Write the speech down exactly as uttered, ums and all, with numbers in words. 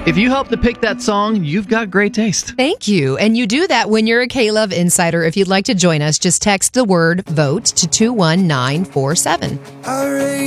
If you help to pick that song, you've got great taste. Thank you. And you do that when you're a K-Love Insider. If you'd like to join us, just text the word VOTE to two one nine four seven.